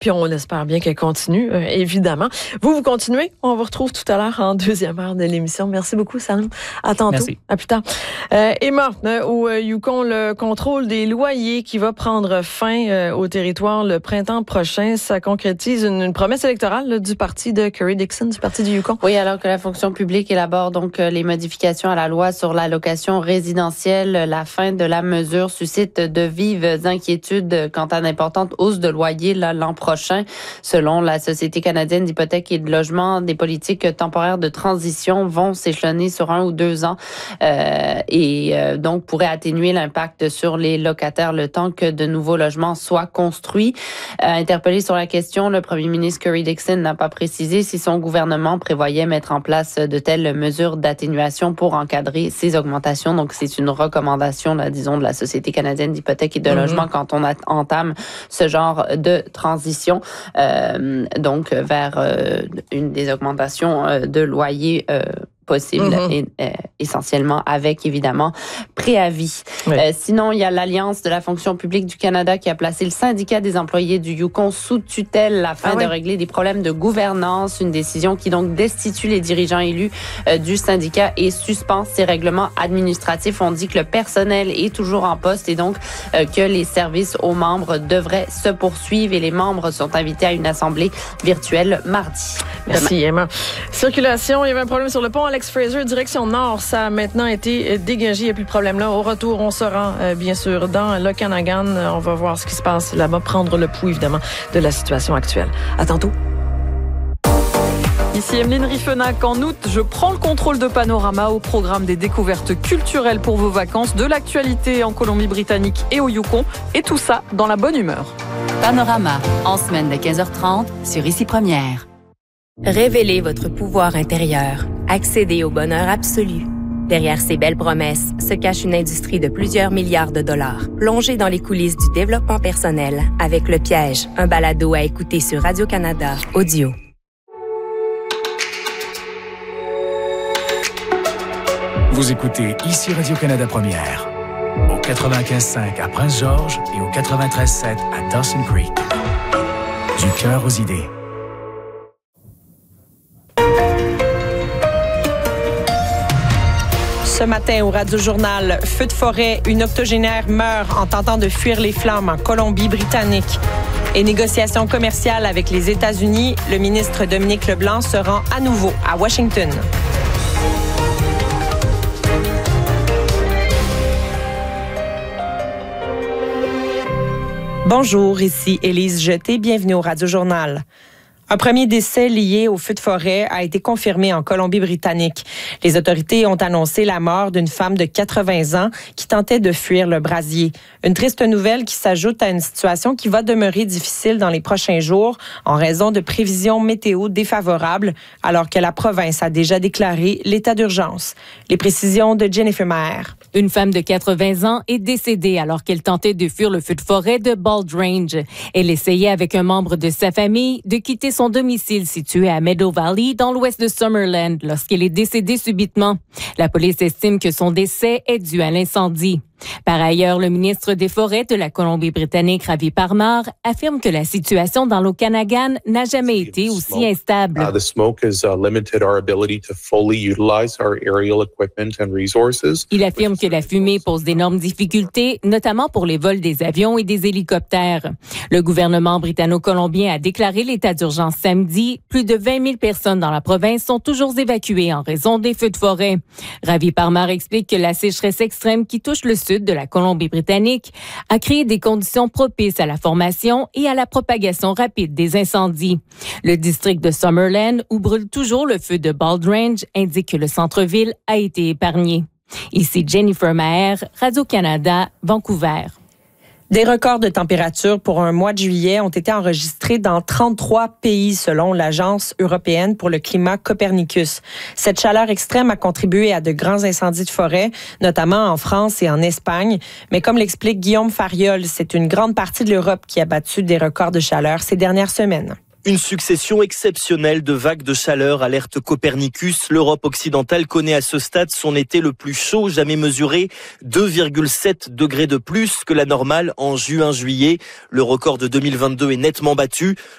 Puis on espère bien qu'elle continue, évidemment. Vous continuez. On vous retrouve tout à l'heure en deuxième heure de l'émission. Merci beaucoup, Salim. À tantôt. Merci. À plus tard. Emma, au Yukon, le contrôle des loyers qui va prendre fin au territoire le printemps prochain, ça concrétise une promesse électorale là, du parti de Curry Dixon, du parti du Yukon. Oui, alors que la fonction publique élabore donc les modifications à la loi sur l'allocation résidentielle, la fin de la mesure suscite de vives inquiétudes quant à d'importantes hausses de loyers l'an prochain. Selon la Société canadienne d'hypothèques et de logement, des politiques temporaires de transition vont s'échelonner sur 1 ou 2 ans et donc pourraient atténuer l'impact sur les locataires le temps que de nouveaux logements soient construits. Interpellé sur la question, le premier ministre Curry Dixon n'a pas précisé si son gouvernement prévoyait mettre en place de telles mesures d'atténuation pour encadrer ces augmentations. Donc, c'est une recommandation, là, disons, de la Société canadienne d'hypothèques et de logement quand on entame ce genre de transition. Donc vers une des augmentations de loyer possible et essentiellement avec évidemment préavis. Oui. Sinon, il y a l'Alliance de la fonction publique du Canada qui a placé le syndicat des employés du Yukon sous tutelle afin de régler des problèmes de gouvernance, une décision qui donc destitue les dirigeants élus du syndicat et suspend ses règlements administratifs. On dit que le personnel est toujours en poste et donc que les services aux membres devraient se poursuivre et les membres sont invités à une assemblée virtuelle mardi. Merci, Emma. Circulation, il y avait un problème sur le pont Alex Fraser, direction nord. Ça a maintenant été dégagé. Il n'y a plus de problème là. Au retour, on se rend, bien sûr, dans l'Okanagan. On va voir ce qui se passe là-bas, prendre le pouls, évidemment, de la situation actuelle. À tantôt. Ici Emeline Riffenac. En août, je prends le contrôle de Panorama au programme des découvertes culturelles pour vos vacances, de l'actualité en Colombie-Britannique et au Yukon. Et tout ça dans la bonne humeur. Panorama, en semaine de 15h30 sur Ici Première. Révélez votre pouvoir intérieur. Accédez au bonheur absolu. Derrière ces belles promesses se cache une industrie de plusieurs milliards de dollars. Plongez dans les coulisses du développement personnel avec Le Piège, un balado à écouter sur Radio-Canada Audio. Vous écoutez Ici Radio-Canada Première, au 95.5 à Prince-Georges et au 93.7 à Dawson Creek. Du cœur aux idées. Ce matin au Radio-Journal, feu de forêt, une octogénaire meurt en tentant de fuir les flammes en Colombie-Britannique. Et négociations commerciales avec les États-Unis, le ministre Dominique Leblanc se rend à nouveau à Washington. Bonjour, ici Élise Jeté, bienvenue au Radio-Journal. Un premier décès lié au feu de forêt a été confirmé en Colombie-Britannique. Les autorités ont annoncé la mort d'une femme de 80 ans qui tentait de fuir le brasier. Une triste nouvelle qui s'ajoute à une situation qui va demeurer difficile dans les prochains jours en raison de prévisions météo défavorables, alors que la province a déjà déclaré l'état d'urgence. Les précisions de Jennifer Maher. Une femme de 80 ans est décédée alors qu'elle tentait de fuir le feu de forêt de Bald Range. Elle essayait avec un membre de sa famille de quitter son domicile situé à Meadow Valley dans l'ouest de Summerland lorsqu'elle est décédée subitement. La police estime que son décès est dû à l'incendie. Par ailleurs, le ministre des Forêts de la Colombie-Britannique, Ravi Parmar, affirme que la situation dans l'Okanagan n'a jamais été aussi instable. Il affirme que la fumée pose d'énormes difficultés, notamment pour les vols des avions et des hélicoptères. Le gouvernement britanno-colombien a déclaré l'état d'urgence samedi. Plus de 20 000 personnes dans la province sont toujours évacuées en raison des feux de forêt. Ravi Parmar explique que la sécheresse extrême qui touche le sud de la Colombie-Britannique a créé des conditions propices à la formation et à la propagation rapide des incendies. Le district de Summerland, où brûle toujours le feu de Bald Range, indique que le centre-ville a été épargné. Ici Jennifer Maher, Radio-Canada, Vancouver. Des records de température pour un mois de juillet ont été enregistrés dans 33 pays selon l'Agence européenne pour le climat Copernicus. Cette chaleur extrême a contribué à de grands incendies de forêt, notamment en France et en Espagne. Mais comme l'explique Guillaume Fariol, c'est une grande partie de l'Europe qui a battu des records de chaleur ces dernières semaines. Une succession exceptionnelle de vagues de chaleur, alerte Copernicus. L'Europe occidentale connaît à ce stade son été le plus chaud jamais mesuré, 2,7 degrés de plus que la normale en juin-juillet. Le record de 2022 est nettement battu.